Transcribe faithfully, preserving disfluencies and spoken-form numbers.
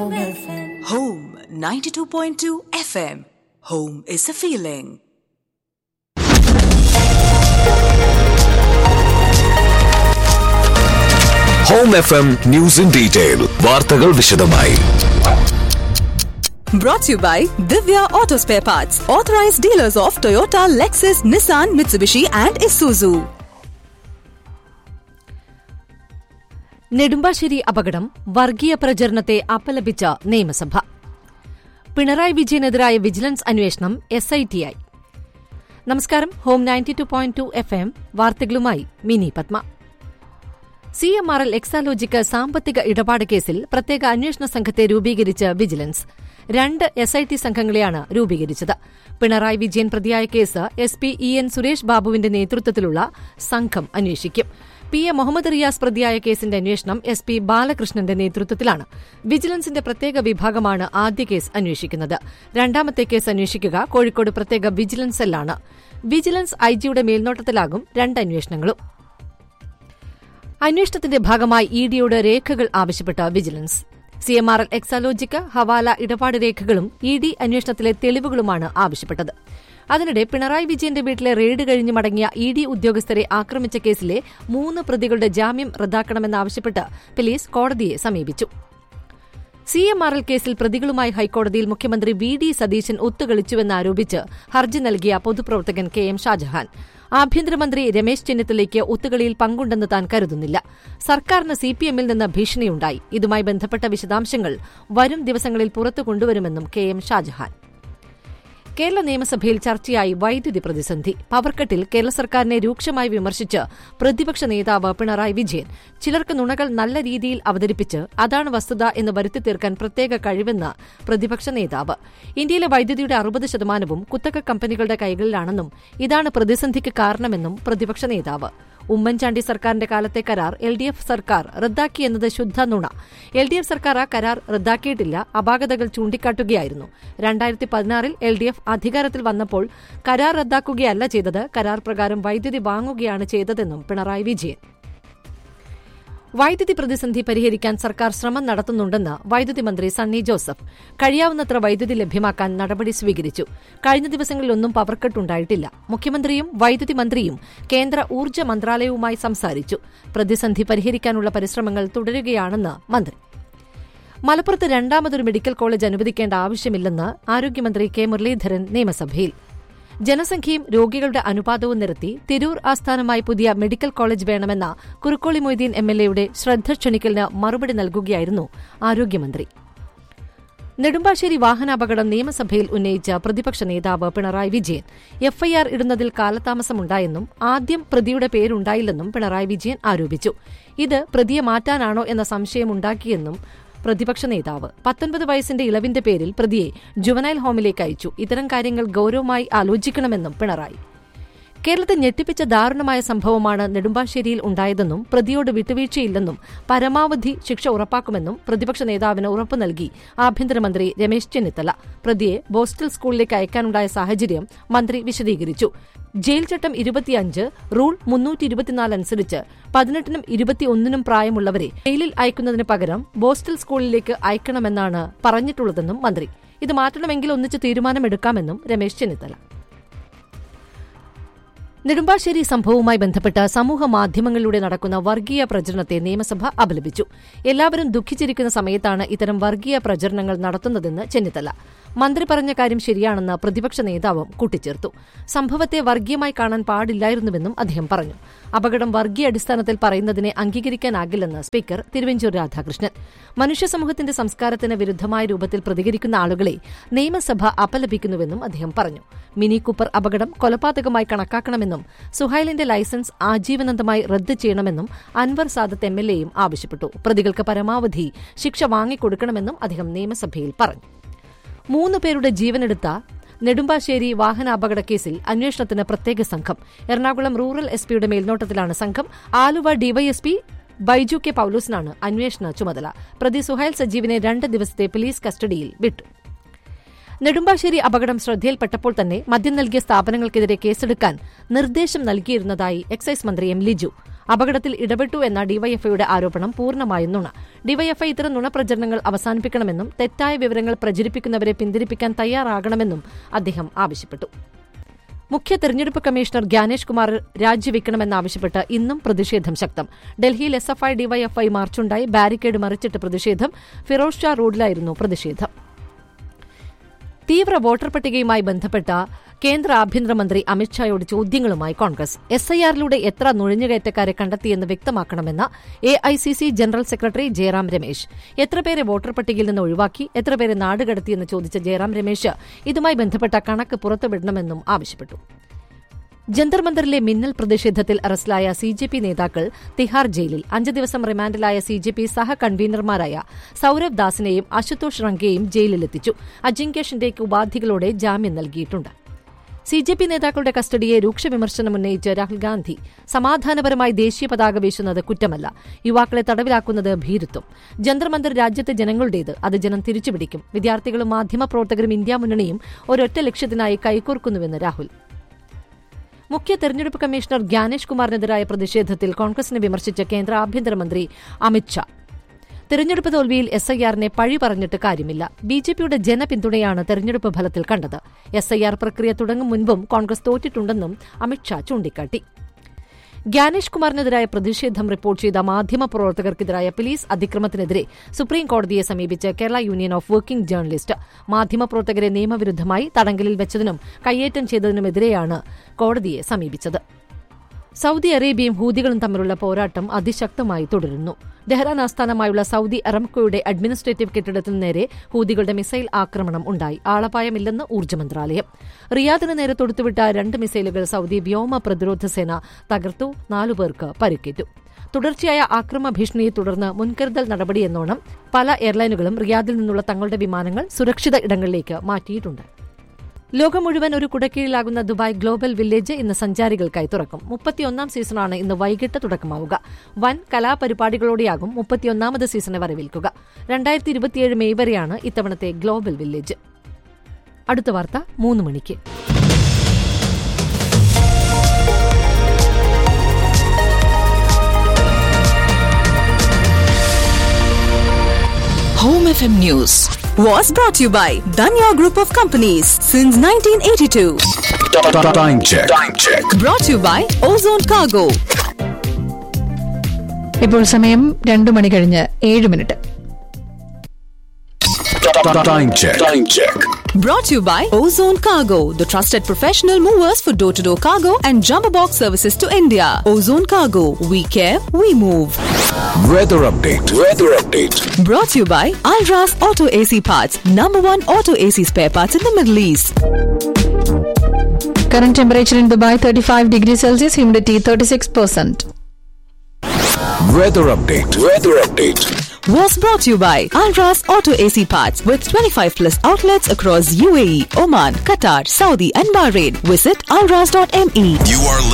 Home ninety-two point two F M. Home is a feeling. Home F M News in Detail. വാർത്തകൾ വിശദമായി. Brought to you by Divya Auto Spare Parts, authorized dealers of Toyota, Lexus, Nissan, Mitsubishi and Isuzu. Nedumbassery അപകടം വർഗീയ പ്രചരണത്തെ അപലപിച്ച നിയമസഭ. Pinarayi വിജയനെതിരായ vigilance അന്വേഷണം S I T ആയി. നമസ്കാരം. Home ninety two point two F M വാർത്തകളുമായി mini Padma. C M R L Exalogic സാമ്പത്തിക ഇടപാട് കേസിൽ പ്രത്യേക അന്വേഷണ സംഘത്തെ രൂപീകരിച്ച് വിജിലൻസ്. രണ്ട് എസ് ഐ ടി സംഘങ്ങളെയാണ് രൂപീകരിച്ചത്. പിണറായി വിജയൻ പ്രതിയായ case S P E N Suresh ബാബുവിന്റെ നേതൃത്വത്തിലുള്ള സംഘം അന്വേഷിക്കും. പി എ മുഹമ്മദ് റിയാസ് പ്രതിയായ കേസിന്റെ അന്വേഷണം എസ് പി ബാലകൃഷ്ണന്റെ നേതൃത്വത്തിലാണ്. വിജിലൻസിന്റെ പ്രത്യേക വിഭാഗമാണ് ആദ്യ കേസ് അന്വേഷിക്കുന്നത്. രണ്ടാമത്തെ കേസ് അന്വേഷിക്കുക കോഴിക്കോട് പ്രത്യേക വിജിലൻസ് സെല്ലാണ്. വിജിലൻസ് ഐജിയുടെ മേൽനോട്ടത്തിലാകും രണ്ട് അന്വേഷണങ്ങളും. അന്വേഷണത്തിന്റെ ഭാഗമായി ഇ ഡിയോട് രേഖകൾ ആവശ്യപ്പെട്ട vigilance. C M R L Exalogic ഹവാല ഇടപാട് രേഖകളും ഇ ഡി അന്വേഷണത്തിലെ തെളിവുകളുമാണ് ആവശ്യപ്പെട്ടത്. അതിനിടെ പിണറായി വിജയന്റെ വീട്ടിലെ റെയ്ഡ് കഴിഞ്ഞ് മടങ്ങിയ ഇ ഡി ഉദ്യോഗസ്ഥരെ ആക്രമിച്ച കേസിലെ മൂന്ന് പ്രതികളുടെ ജാമ്യം റദ്ദാക്കണമെന്നാവശ്യപ്പെട്ട് പോലീസ് കോടതിയെ സമീപിച്ചു. സി എം ആർ എൽ കേസിൽ പ്രതികളുമായി ഹൈക്കോടതിയിൽ മുഖ്യമന്ത്രി വി ഡി സതീശൻ ഒത്തുകളിച്ചുവെന്നാരോപിച്ച് ഹർജി നൽകിയ പൊതുപ്രവർത്തകൻ കെ എം ഷാജഹാൻ ആഭ്യന്തരമന്ത്രി രമേശ് ചെന്നിത്തലയ്ക്ക് ഒത്തുകളിയിൽ പങ്കുണ്ടെന്ന് താൻ കരുതുന്നില്ല. സർക്കാരിന് സിപിഎമ്മിൽ നിന്ന് ഭീഷണിയുണ്ടായി. ഇതുമായി ബന്ധപ്പെട്ട വിശദാംശങ്ങൾ വരും ദിവസങ്ങളിൽ പുറത്തു കൊണ്ടുവരുമെന്നും കെ എം ഷാജഹാൻ. കേരള നിയമസഭയിൽ ചർച്ചയായി വൈദ്യുതി പ്രതിസന്ധി. പവർക്കട്ടിൽ കേരള സർക്കാരിനെ രൂക്ഷമായി വിമർശിച്ച് പ്രതിപക്ഷ നേതാവ് പിണറായി വിജയൻ ചിലർക്ക് നുണകൾ നല്ല രീതിയിൽ അവതരിപ്പിച്ച് അതാണ് വസ്തുത എന്ന് വരുത്തി തീർക്കാൻ പ്രത്യേക കഴിവെന്ന് പ്രതിപക്ഷ നേതാവ്. ഇന്ത്യയിലെ വൈദ്യുതിയുടെ അറുപത് ശതമാനവും കുത്തക കമ്പനികളുടെ കൈകളിലാണെന്നും ഇതാണ് പ്രതിസന്ധിക്ക് കാരണമെന്നും പ്രതിപക്ഷ നേതാവ്. ഉമ്മൻചാണ്ടി സർക്കാരിന്റെ കാലത്തെ കരാർ എൽ ഡി എഫ് സർക്കാർ റദ്ദാക്കിയെന്നത് ശുദ്ധ നുണ. എൽ ഡി എഫ് സർക്കാർ ആ കരാർ റദ്ദാക്കിയിട്ടില്ല, അപാകതകൾ ചൂണ്ടിക്കാട്ടുകയായിരുന്നു. രണ്ടായിരത്തി പതിനാറിൽ എൽ ഡി എഫ് അധികാരത്തിൽ വന്നപ്പോൾ കരാർ റദ്ദാക്കുകയല്ല ചെയ്തത്, കരാർ പ്രകാരം വൈദ്യുതി വാങ്ങുകയാണ് ചെയ്തതെന്നും പിണറായി വിജയൻ. വൈദ്യുതി പ്രതിസന്ധി പരിഹരിക്കാൻ സർക്കാർ ശ്രമം നടത്തുന്നുണ്ടെന്ന് വൈദ്യുതി മന്ത്രി സണ്ണി ജോസഫ്. കഴിയാവുന്നത്ര വൈദ്യുതി ലഭ്യമാക്കാൻ നടപടി സ്വീകരിച്ചു. കഴിഞ്ഞ ദിവസങ്ങളിലൊന്നും പവർക്കട്ടുണ്ടായിട്ടില്ല. മുഖ്യമന്ത്രിയും വൈദ്യുതി മന്ത്രിയും കേന്ദ്ര ഊർജ്ജ മന്ത്രാലയവുമായി സംസാരിച്ചു. പ്രതിസന്ധി പരിഹരിക്കാനുള്ള പരിശ്രമങ്ങൾ തുടരുകയാണെന്ന് മന്ത്രി. മലപ്പുറത്ത് രണ്ടാമതൊരു മെഡിക്കൽ കോളേജ് അനുവദിക്കേണ്ട ആവശ്യമില്ലെന്ന് ആരോഗ്യമന്ത്രി കെ മുരളീധരൻ നിയമസഭയിൽ. ജനസംഖ്യയും രോഗികളുടെ അനുപാതവും നിരത്തി തിരൂർ ആസ്ഥാനമായി പുതിയ മെഡിക്കൽ കോളേജ് വേണമെന്ന കുറുക്കോളി മൊയ്തീൻ എം എൽ എയുടെ ശ്രദ്ധ ക്ഷണിക്കലിന് മറുപടി നൽകുകയായിരുന്നു ആരോഗ്യമന്ത്രി. നെടുമ്പാശ്ശേരി വാഹനാപകടം നിയമസഭയിൽ ഉന്നയിച്ച പ്രതിപക്ഷ നേതാവ് പിണറായി വിജയൻ എഫ്ഐആർ ഇടുന്നതിൽ കാലതാമസമുണ്ടായെന്നും ആദ്യം പ്രതിയുടെ പേരുണ്ടായില്ലെന്നും പിണറായി വിജയൻ ആരോപിച്ചു. ഇത് പ്രതിയെ മാറ്റാനാണോ എന്ന സംശയമുണ്ടാക്കിയെന്നും പ്രതിപക്ഷ നേതാവ്. പത്തൊൻപത് വയസ്സിന്റെ ഇളവിന്റെ പേരിൽ പ്രതിയെ ജുവനൈൽ ഹോമിലേക്ക് അയച്ചു. ഇത്തരം കാര്യങ്ങൾ ഗൌരവമായി ആലോചിക്കണമെന്നും പിണറായി. കേരളത്തെ ഞെട്ടിപ്പിച്ച ദാരുണമായ സംഭവമാണ് നെടുമ്പാശ്ശേരിയിൽ ഉണ്ടായതെന്നും പ്രതിയോട് വിട്ടുവീഴ്ചയില്ലെന്നും പരമാവധി ശിക്ഷ ഉറപ്പാക്കുമെന്നും പ്രതിപക്ഷ നേതാവിന് ഉറപ്പു നൽകി ആഭ്യന്തരമന്ത്രി രമേശ് ചെന്നിത്തല. പ്രതിയെ ബോസ്റ്റൽ സ്കൂളിലേക്ക് അയക്കാനുണ്ടായ സാഹചര്യം മന്ത്രി വിശദീകരിച്ചു. ജയിൽ ചട്ടം ഇരുപത്തിയഞ്ച് റൂൾ മുന്നൂറ്റി ഇരുപത്തിനാല് അനുസരിച്ച് പതിനെട്ടിനും ഇരുപത്തിയൊന്നിനും പ്രായമുള്ളവരെ ജയിലിൽ അയക്കുന്നതിന് പകരം ബോസ്റ്റൽ സ്കൂളിലേക്ക് അയക്കണമെന്നാണ് പറഞ്ഞിട്ടുള്ളതെന്നും മന്ത്രി. ഇത് മാറ്റണമെങ്കിൽ ഒന്നിച്ച് തീരുമാനമെടുക്കാമെന്നും രമേശ് ചെന്നിത്തല. നെടുമ്പാശ്ശേരി സംഭവവുമായി ബന്ധപ്പെട്ട് സമൂഹ മാധ്യമങ്ങളിലൂടെ നടക്കുന്ന വർഗീയ പ്രചരണത്തെ നിയമസഭ അപലപിച്ചു. എല്ലാവരും ദുഃഖിച്ചിരിക്കുന്ന സമയത്താണ് ഇത്തരം വർഗീയ പ്രചരണങ്ങൾ നടത്തുന്നതെന്ന് ചെന്നിത്തല. മന്ത്രി പറഞ്ഞ കാര്യം ശരിയാണെന്ന് പ്രതിപക്ഷ നേതാവും കൂട്ടിച്ചേർത്തു. സംഭവത്തെ വർഗീയമായി കാണാൻ പാടില്ലായിരുന്നുവെന്നും അദ്ദേഹം പറഞ്ഞു. അപകടം വർഗീയ അടിസ്ഥാനത്തിൽ പറയുന്നതിനെ അംഗീകരിക്കാനാകില്ലെന്ന് സ്പീക്കർ തിരുവഞ്ചൂർ രാധാകൃഷ്ണൻ. മനുഷ്യ സമൂഹത്തിന്റെ സംസ്കാരത്തിന് വിരുദ്ധമായ രൂപത്തിൽ പ്രതികരിക്കുന്ന ആളുകളെ നിയമസഭ അപലപിക്കുന്നുവെന്നും അദ്ദേഹം പറഞ്ഞു. മിനി കൂപ്പർ അപകടം കൊലപാതകമായി കണക്കാക്കണമെന്നും സുഹൈലിന്റെ ലൈസൻസ് ആജീവനാന്തമായി റദ്ദ് ചെയ്യണമെന്നും അൻവർ സാദത്ത് എം എൽ എയും ആവശ്യപ്പെട്ടു. പ്രതികൾക്ക് പരമാവധി ശിക്ഷ വാങ്ങിക്കൊടുക്കണമെന്നും അദ്ദേഹം നിയമസഭയിൽ പറഞ്ഞു. മൂന്ന് പേരുടെ ജീവനെടുത്ത നെടുമ്പാശ്ശേരി വാഹനാപകടക്കേസിൽ അന്വേഷണത്തിന് പ്രത്യേക സംഘം. എറണാകുളം റൂറൽ എസ് പിയുടെ മേൽനോട്ടത്തിലാണ് സംഘം. ആലുവ ഡിവൈഎസ്പി ബൈജു കെ പൌലോസിനാണ് അന്വേഷണ ചുമതല. പ്രതി സുഹൈൽ സജീവിനെ രണ്ട് ദിവസത്തെ പോലീസ് കസ്റ്റഡിയിൽ വിട്ടു. നെടുമ്പാശ്ശേരി അപകടം ശ്രദ്ധയിൽപ്പെട്ടപ്പോൾ തന്നെ മദ്യം നൽകിയ സ്ഥാപനങ്ങൾക്കെതിരെ കേസെടുക്കാൻ നിർദ്ദേശം നൽകിയിരുന്നതായി എക്സൈസ് മന്ത്രി എം ലിജു. അപകടത്തിൽ ഇടപെട്ടു എന്ന ഡിവൈഎഫ്ഐയുടെ ആരോപണം പൂർണ്ണമായും നുണ. ഡിവൈഎഫ്ഐ ഇത്തരം നുണപ്രചരണങ്ങൾ അവസാനിപ്പിക്കണമെന്നും തെറ്റായ വിവരങ്ങൾ പ്രചരിപ്പിക്കുന്നവരെ പിന്തിരിപ്പിക്കാൻ തയ്യാറാകണമെന്നും അദ്ദേഹം ആവശ്യപ്പെട്ടു. മുഖ്യ തെരഞ്ഞെടുപ്പ് കമ്മീഷണർ ഗ്യാനേഷ് കുമാർ രാജിവെക്കണമെന്നാവശ്യപ്പെട്ട് ഇന്നും പ്രതിഷേധം ശക്തം. ഡൽഹിയിൽ S F I DYFI മാർച്ചുണ്ടായി. Barricade മറിച്ചിട്ട് പ്രതിഷേധം. ഫിറോസ് ഷാ റോഡിലായിരുന്നു പ്രതിഷേധം. തീവ്ര വോട്ടർ പട്ടികയുമായി ബന്ധപ്പെട്ട കേന്ദ്ര ആഭ്യന്തരമന്ത്രി അമിത്ഷായോട് ചോദ്യങ്ങളുമായി കോൺഗ്രസ്. എസ് ഐ ആറിലൂടെ എത്ര നുഴഞ്ഞുകയറ്റക്കാരെ കണ്ടെത്തിയെന്ന് വ്യക്തമാക്കണമെന്ന് A I C C general secretary Jayaram Ramesh. എത്ര പേരെ വോട്ടർ പട്ടികയിൽ നിന്ന് ഒഴിവാക്കി, എത്ര പേരെ നാടുകടത്തിയെന്ന് ചോദിച്ച ജയറാം രമേശ് ഇതുമായി ബന്ധപ്പെട്ട കണക്ക് പുറത്തുവിടണമെന്നും ആവശ്യപ്പെട്ടു. ജന്തർ മന്ദറിലെ മിന്നൽ പ്രതിഷേധത്തിൽ അറസ്റ്റിലായ സി ജെ പി നേതാക്കൾ തിഹാർ ജയിലിൽ. അഞ്ച് ദിവസം റിമാൻഡിലായ സി ജെ പി സഹ കൺവീനർമാരായ സൌരവ് ദാസിനെയും അശുതോഷ് റംഗയെയും ജയിലിലെത്തിച്ചു. അജിങ്ക്യ ഷിൻഡെയ്ക്ക് ഉപാധികളോടെ ജാമ്യം നൽകിയിട്ടുണ്ട്. സി ജെ പി നേതാക്കളുടെ കസ്റ്റഡിയെ രൂക്ഷ വിമർശനമുന്നയിച്ച് രാഹുൽ ഗാന്ധി. സമാധാനപരമായി ദേശീയ പതാക വീശുന്നത് കുറ്റമല്ല, യുവാക്കളെ തടവിലാക്കുന്നത് ഭീരുത്വം. ജന്തർ മന്ദർ രാജ്യത്തെ ജനങ്ങളുടേത്, അത് ജനം തിരിച്ചുപിടിക്കും. വിദ്യാർത്ഥികളും മാധ്യമപ്രവർത്തകരും ഇന്ത്യ മുന്നണിയും ഒരൊറ്റ ലക്ഷ്യത്തിനായി കൈകോർക്കുന്നുവെന്ന് രാഹുൽ. മുഖ്യ തെരഞ്ഞെടുപ്പ് കമ്മീഷണർ ഗ്യാനേഷ് കുമാറിനെതിരായ പ്രതിഷേധത്തിൽ കോൺഗ്രസിനെ വിമർശിച്ച കേന്ദ്ര ആഭ്യന്തരമന്ത്രി അമിത്ഷാ. തെരഞ്ഞെടുപ്പ് തോൽവിയിൽ എസ് ഐ ആറിനെ പഴി പറഞ്ഞിട്ട് കാര്യമില്ല. ബി ജെ പിയുടെ ജനപിന്തുണയാണ് തെരഞ്ഞെടുപ്പ് ഫലത്തിൽ കണ്ടത്. എസ് ഐ ആർ പ്രക്രിയ തുടങ്ങും മുൻപും കോൺഗ്രസ് തോറ്റിട്ടുണ്ടെന്നും അമിത്ഷാ ചൂണ്ടിക്കാട്ടി. ഗ്യാനേഷ് കുമാറിനെതിരായ പ്രതിഷേധം റിപ്പോർട്ട് ചെയ്ത മാധ്യമപ്രവർത്തകർക്കെതിരായ പോലീസ് അതിക്രമത്തിനെതിരെ സുപ്രീംകോടതിയെ സമീപിച്ച് Kerala union of working journalist. മാധ്യമപ്രവർത്തകരെ നിയമവിരുദ്ധമായി തടങ്കലിൽ വെച്ചതിനും കയ്യേറ്റം ചെയ്തതിനുമെതിരെയാണ് കോടതിയെ സമീപിച്ചത്. സൌദി അറേബ്യയും ഹൂതികളും തമ്മിലുള്ള പോരാട്ടം അതിശക്തമായി തുടരുന്നു. ടെഹ്റാൻ ആസ്ഥാനമായുള്ള സൌദി അറംകോയുടെ അഡ്മിനിസ്ട്രേറ്റീവ് കെട്ടിടത്തിന് നേരെ ഹൂതികളുടെ മിസൈൽ ആക്രമണം ഉണ്ടായി. ആളപായമില്ലെന്ന് ഊർജ്ജ മന്ത്രാലയം. റിയാദിന് നേരെ തൊടുത്തുവിട്ട രണ്ട് മിസൈലുകൾ സൌദി വ്യോമ പ്രതിരോധ സേന തകർത്തു. നാലുപേർക്ക് പരിക്കേറ്റു. തുടർച്ചയായ ആക്രമണ ഭീഷണിയെ തുടർന്ന് മുൻകരുതൽ നടപടിയെന്നോണം പല എയർലൈനുകളും റിയാദിൽ നിന്നുള്ള തങ്ങളുടെ വിമാനങ്ങൾ സുരക്ഷിത ഇടങ്ങളിലേക്ക് മാറ്റിയിട്ടുണ്ട്. ലോകം മുഴുവൻ ഒരു കുടക്കീഴിലാകുന്ന ദുബായ് ഗ്ലോബൽ വില്ലേജ് ഇന്ന് സഞ്ചാരികൾക്കായി തുറക്കും. മുപ്പത്തിയൊന്നാം സീസണാണ് ഇന്ന് വൈകിട്ട് തുടക്കമാവുക. വൻ കലാപരിപാടികളോടെയാകും മുപ്പത്തിയൊന്നാമത് സീസണെ വരവേൽക്കുക. രണ്ടായിരത്തി ഇരുപത്തിയേഴ് മെയ് വരെയാണ് ഇത്തവണത്തെ ഗ്ലോബൽ വില്ലേജ്. അടുത്ത വാർത്ത മൂന്ന് മണിക്ക്. Home F M News was brought to you by Danya Group of Companies since nineteen eighty-two. Time check. Time check. Brought to you by Ozone Cargo. ഇപ്പോൾ സമയം രണ്ടു മണി കഴിഞ്ഞ് ഏഴ് minute. Time check. Time check. Brought to you by Ozone Cargo, the trusted professional movers for door-to-door cargo and jumbo box services to India. Ozone Cargo, we care, we move. Weather update. Weather update. Brought to you by Alras Auto A C Parts, number one auto A C spare parts in the Middle East. Current temperature in Dubai thirty-five degrees Celsius, humidity thirty-six percent. Weather update. Weather update. Was brought to you by Alras Auto A C Parts with twenty-five plus outlets across U A E, Oman, Qatar, Saudi and Bahrain. Visit alras dot m e. You are